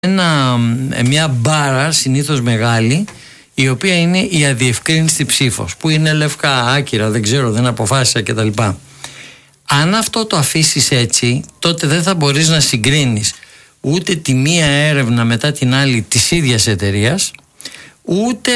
μια μπάρα συνήθως μεγάλη, η οποία είναι η αδιευκρίνηστη ψήφος, που είναι λευκά, άκυρα, δεν ξέρω, δεν αποφάσισα κτλ. Αν αυτό το αφήσεις έτσι, τότε δεν θα μπορείς να συγκρίνεις ούτε τη μία έρευνα μετά την άλλη της ίδιας εταιρείας, ούτε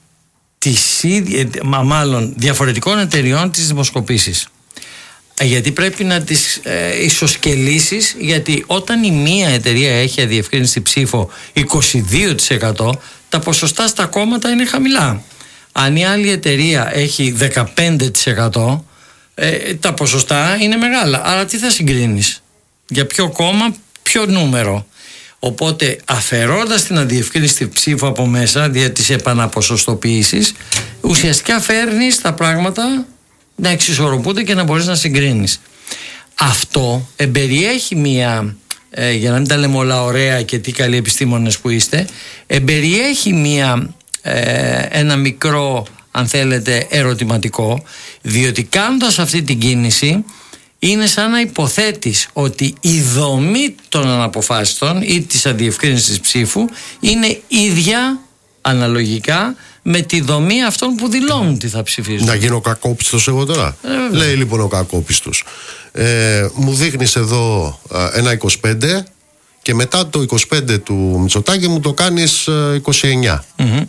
μάλλον διαφορετικών εταιριών τις δημοσκοπήσεις. Γιατί πρέπει να τις ισοσκελίσεις, γιατί όταν η μία εταιρεία έχει αδιευκρίνηστη ψήφο 22%, τα ποσοστά στα κόμματα είναι χαμηλά. Αν η άλλη εταιρεία έχει 15%, τα ποσοστά είναι μεγάλα. Άρα τι θα συγκρίνεις? Για ποιο κόμμα, ποιο νούμερο? Οπότε αφαιρώντας την αδιευκρίνηστη ψήφο από μέσα, δια της επαναποσοστοποίησης, ουσιαστικά φέρνεις τα πράγματα να εξισορροπούνται και να μπορείς να συγκρίνεις. Αυτό εμπεριέχει μία, για να μην τα λέμε όλα ωραία και τι καλοί επιστήμονες που είστε, εμπεριέχει ένα μικρό, αν θέλετε, ερωτηματικό, διότι κάνοντας αυτή την κίνηση είναι σαν να υποθέτεις ότι η δομή των αναποφάσιστων ή της αδιευκρίνησης ψήφου είναι ίδια αναλογικά με τη δομή αυτών που δηλώνουν τι θα ψηφίζουν. Να γίνω κακόπιστος εγώ τώρα? Λέει λοιπόν ο κακόπιστος, μου δείχνεις εδώ ένα 25 και μετά το 25 του Μητσοτάκη μου το κάνεις 29.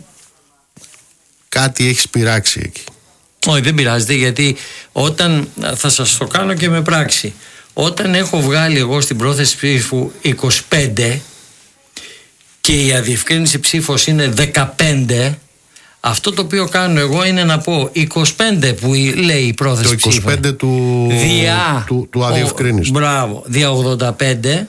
Κάτι έχεις πειράξει εκεί. Όχι, δεν πειράζεται, γιατί όταν, θα σας το κάνω και με πράξη, όταν έχω βγάλει εγώ στην πρόθεση ψήφου 25 και η αδιευκρίνηση ψήφος είναι 15, αυτό το οποίο κάνω εγώ είναι να πω 25 που λέει η πρόθεση ψήφου, το 25 του αδιευκρίνησης, μπράβο, δια 85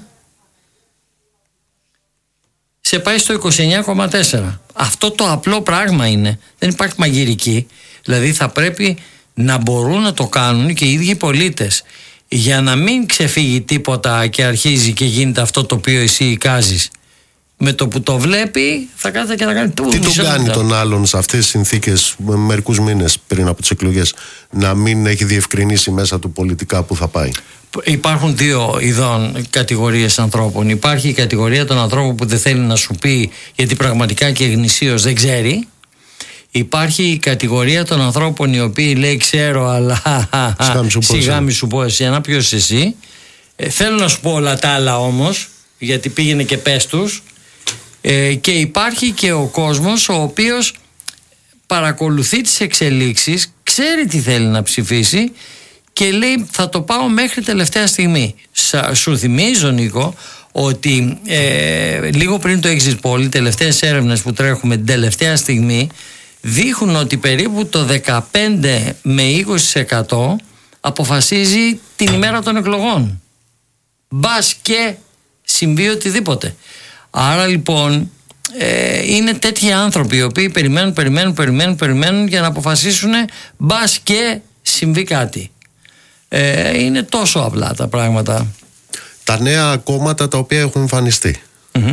σε πάει στο 29,4. Αυτό το απλό πράγμα είναι, δεν υπάρχει μαγειρική. Δηλαδή θα πρέπει να μπορούν να το κάνουν και οι ίδιοι πολίτες, για να μην ξεφύγει τίποτα και αρχίζει και γίνεται αυτό το οποίο εσύ εικάζεις. Με το που το βλέπει θα κάθεται και να κάνει τι τον κάνει τον άλλον σε αυτές τις συνθήκες, μερικούς μήνες πριν από τις εκλογές, να μην έχει διευκρινίσει μέσα του πολιτικά που θα πάει? Υπάρχουν δύο ειδών κατηγορίες ανθρώπων. Υπάρχει η κατηγορία των ανθρώπων που δεν θέλει να σου πει, γιατί πραγματικά και γνησίως δεν ξέρει. Υπάρχει η κατηγορία των ανθρώπων οι οποίοι λέει ξέρω, αλλά σιγά μη σου πω εσένα, ποιος εσύ. Θέλω να σου πω όλα τα άλλα όμως, γιατί πήγαινε και πες τους. Και υπάρχει και ο κόσμος ο οποίος παρακολουθεί τις εξελίξεις, ξέρει τι θέλει να ψηφίσει και λέει θα το πάω μέχρι τελευταία στιγμή. Σου θυμίζω, Νίκο, ότι λίγο πριν το exit poll, οι τελευταίες έρευνες που τρέχουμε την τελευταία στιγμή δείχνουν ότι περίπου το 15 με 20% αποφασίζει την ημέρα των εκλογών. Μπας και συμβεί οτιδήποτε. Άρα λοιπόν είναι τέτοιοι άνθρωποι οι οποίοι περιμένουν για να αποφασίσουν μπας και συμβεί κάτι. Είναι τόσο απλά τα πράγματα. Τα νέα κόμματα τα οποία έχουν εμφανιστεί,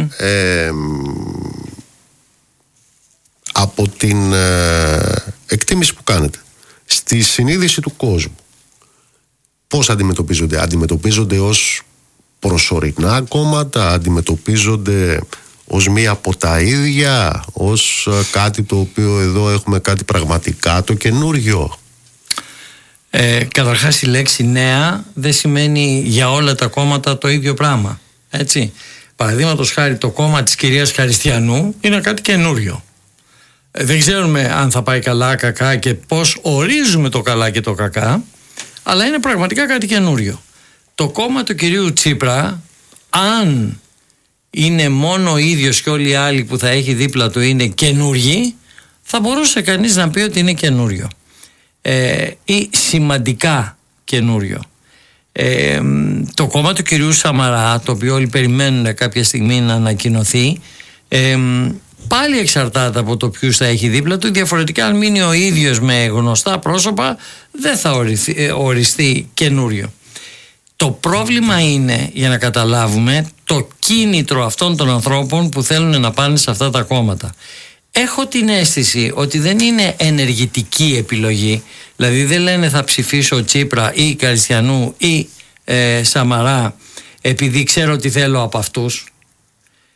από την εκτίμηση που κάνετε στη συνείδηση του κόσμου, πώς αντιμετωπίζονται? Αντιμετωπίζονται ως προσωρινά κόμματα, αντιμετωπίζονται ως μία από τα ίδια, ως κάτι το οποίο εδώ έχουμε κάτι πραγματικά το καινούργιο? Καταρχάς η λέξη νέα δεν σημαίνει για όλα τα κόμματα το ίδιο πράγμα, έτσι. Παραδείγματος χάρη το κόμμα της κυρίας Χαριστιανού είναι κάτι καινούριο. Δεν ξέρουμε αν θα πάει καλά, κακά και πώς ορίζουμε το καλά και το κακά, αλλά είναι πραγματικά κάτι καινούριο. Το κόμμα του κυρίου Τσίπρα, αν είναι μόνο ο ίδιος και όλοι οι άλλοι που θα έχει δίπλα του είναι καινούργοι, θα μπορούσε κανείς να πει ότι είναι καινούριο ή σημαντικά καινούριο. Το κόμμα του κυρίου Σαμαρά, το οποίο όλοι περιμένουν κάποια στιγμή να ανακοινωθεί, πάλι εξαρτάται από το ποιους θα έχει δίπλα του. Διαφορετικά, αν μείνει ο ίδιος με γνωστά πρόσωπα, δεν θα οριστεί καινούριο. Το πρόβλημα είναι, για να καταλάβουμε, το κίνητρο αυτών των ανθρώπων που θέλουν να πάνε σε αυτά τα κόμματα. Έχω την αίσθηση ότι δεν είναι ενεργητική επιλογή. Δηλαδή δεν λένε θα ψηφίσω Τσίπρα ή Καριστιανού ή Σαμαρά επειδή ξέρω τι θέλω από αυτούς.